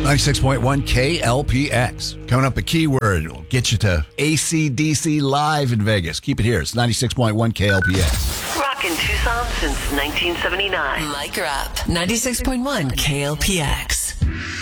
96.1 KLPX. Coming up, a keyword will get you to AC/DC Live in Vegas. Keep it here. It's 96.1 KLPX. Rockin' Tucson since 1979. Mic her up. 96.1 KLPX.